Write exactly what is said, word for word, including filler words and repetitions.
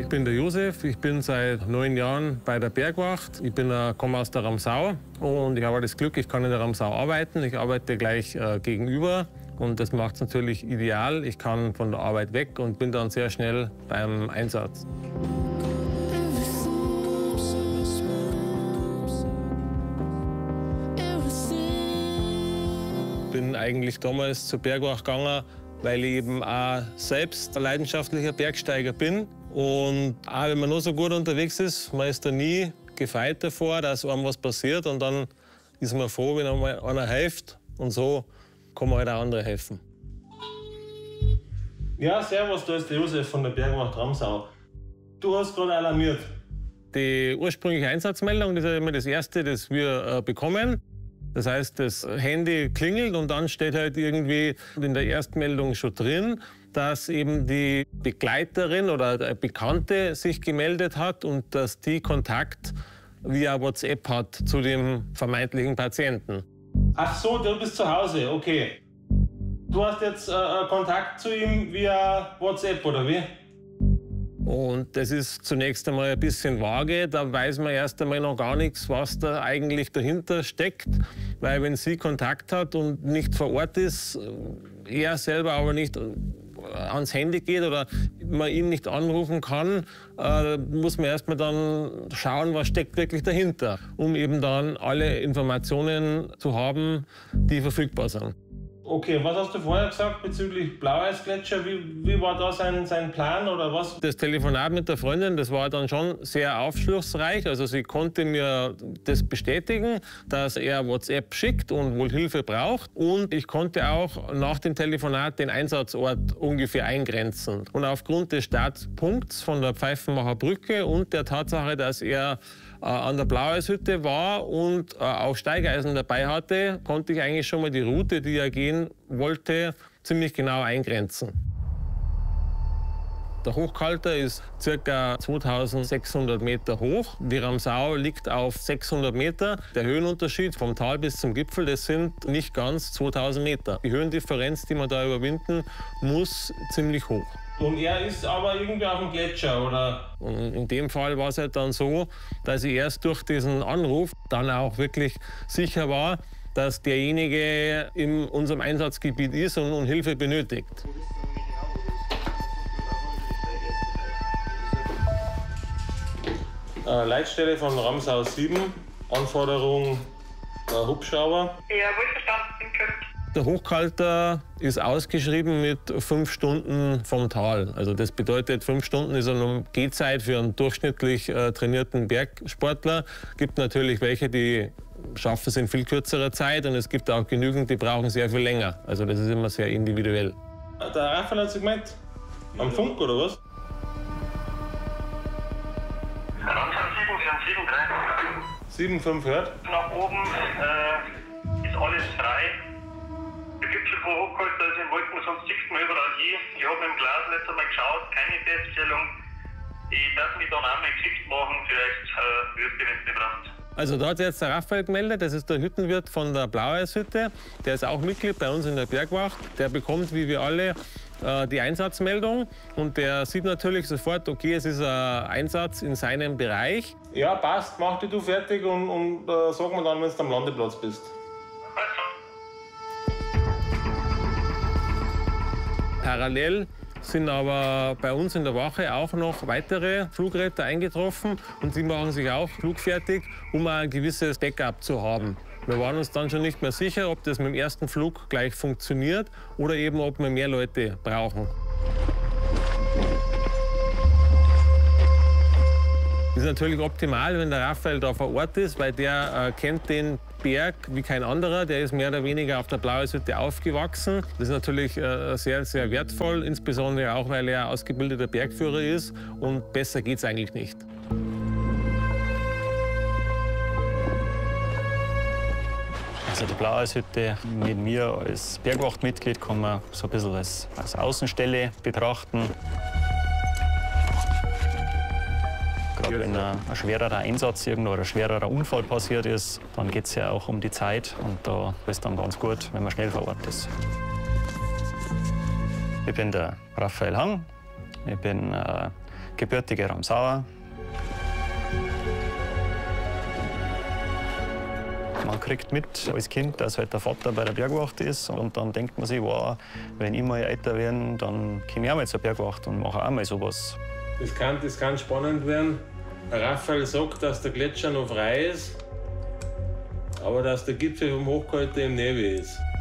Ich bin der Josef, ich bin seit neun Jahren bei der Bergwacht. Ich bin, äh, komme aus der Ramsau und ich habe das Glück, ich kann in der Ramsau arbeiten. Ich arbeite gleich äh, gegenüber und das macht es natürlich ideal. Ich kann von der Arbeit weg und bin dann sehr schnell beim Einsatz. Ich bin eigentlich damals zur Bergwacht gegangen, weil ich eben auch selbst ein leidenschaftlicher Bergsteiger bin. Und auch wenn man noch so gut unterwegs ist, man ist da nie gefeit davor, dass einem was passiert. Und dann ist man froh, wenn einmal einer hilft. Und so kann man halt auch andere helfen. Ja, servus, da ist der Josef von der Bergwacht Ramsau. Du hast gerade alarmiert. Die ursprüngliche Einsatzmeldung, das ist immer das Erste, das wir äh, bekommen. Das heißt, das Handy klingelt und dann steht halt irgendwie in der Erstmeldung schon drin, dass eben die Begleiterin oder der Bekannte sich gemeldet hat und dass die Kontakt via WhatsApp hat zu dem vermeintlichen Patienten. Ach so, du bist zu Hause, okay. Du hast jetzt äh, Kontakt zu ihm via WhatsApp, oder wie? Und das ist zunächst einmal ein bisschen vage. Da weiß man erst einmal noch gar nichts, was da eigentlich dahinter steckt. Weil wenn sie Kontakt hat und nicht vor Ort ist, er selber aber nicht ans Handy geht oder man ihn nicht anrufen kann, äh, muss man erst mal dann schauen, was steckt wirklich dahinter, um eben dann alle Informationen zu haben, die verfügbar sind. Okay, was hast du vorher gesagt bezüglich Blaueisgletscher? Wie, wie war da sein, sein Plan oder was? Das Telefonat mit der Freundin, das war dann schon sehr aufschlussreich. Also sie konnte mir das bestätigen, dass er WhatsApp schickt und wohl Hilfe braucht. Und ich konnte auch nach dem Telefonat den Einsatzort ungefähr eingrenzen. Und aufgrund des Startpunkts von der Pfeifenmacher Brücke und der Tatsache, dass er äh, an der Blaueishütte war und äh, auch Steigeisen dabei hatte, konnte ich eigentlich schon mal die Route, die er gehen wollte, ziemlich genau eingrenzen. Der Hochkalter ist ca. zweitausendsechshundert Meter hoch. Die Ramsau liegt auf sechshundert Meter. Der Höhenunterschied vom Tal bis zum Gipfel, das sind nicht ganz zweitausend Meter. Die Höhendifferenz, die man da überwinden muss, ziemlich hoch. Und er ist aber irgendwie auf dem Gletscher, oder? Und in dem Fall war es halt dann so, dass ich erst durch diesen Anruf dann auch wirklich sicher war, dass derjenige in unserem Einsatzgebiet ist und, und Hilfe benötigt. Äh, Leitstelle von Ramsau sieben, Anforderung äh, Hubschrauber. Ja, wohlverstanden, könnt. Der Hochkalter ist ausgeschrieben mit fünf Stunden vom Tal. Also das bedeutet, fünf Stunden ist eine Gehzeit für einen durchschnittlich äh, trainierten Bergsportler. Es gibt natürlich welche, die schaffen es in viel kürzerer Zeit und es gibt auch genügend, die brauchen sehr viel länger. Also das ist immer sehr individuell. Der Raphael hat sich gemeint, am Funk oder was? Ramsau sieben, Sie haben sieben drei. sieben fünf hört. Nach oben äh, ist alles frei. Der Gipfel von Hochkalter ist in Wolken, sonst sieht man überall hin. Ich habe im Glas letztes Mal geschaut, keine Feststellung. Ich darf mich dann auch mal geschickt machen, vielleicht äh, wirst du, wenn es nicht braucht. Also da hat jetzt der Raphael gemeldet, das ist der Hüttenwirt von der Blaueishütte. Der ist auch Mitglied bei uns in der Bergwacht. Der bekommt, wie wir alle, die Einsatzmeldung und der sieht natürlich sofort, okay, es ist ein Einsatz in seinem Bereich. Ja, passt, mach dich du fertig und, und äh, sag mir dann, wenn du am Landeplatz bist. Parallel sind aber bei uns in der Wache auch noch weitere Flugretter eingetroffen und die machen sich auch flugfertig, um ein gewisses Backup zu haben. Wir waren uns dann schon nicht mehr sicher, ob das mit dem ersten Flug gleich funktioniert oder eben, ob wir mehr Leute brauchen. Das ist natürlich optimal, wenn der Raphael da vor Ort ist, weil der äh, kennt den Berg wie kein anderer. Der ist mehr oder weniger auf der Blaueishütte aufgewachsen. Das ist natürlich äh, sehr, sehr wertvoll, insbesondere auch, weil er ausgebildeter Bergführer ist und besser geht's eigentlich nicht. Also die Blaueishütte mit mir als Bergwachtmitglied kann man so ein bisschen als, als Außenstelle betrachten. Gerade wenn ein, ein schwererer Einsatz irgendwo oder ein schwererer Unfall passiert ist, dann geht es ja auch um die Zeit. Und da ist es dann ganz gut, wenn man schnell vor Ort ist. Ich bin der Raphael Hang. Ich bin äh, gebürtiger Ramsauer. Man kriegt mit als Kind, dass halt der Vater bei der Bergwacht ist. Und dann denkt man sich, wow, wenn ich mal älter werde, dann komme ich auch mal zur Bergwacht und mache auch mal sowas. Das kann, das kann spannend werden. Raphael sagt, dass der Gletscher noch frei ist, aber dass der Gipfel vom Hochkalten im Nebel ist.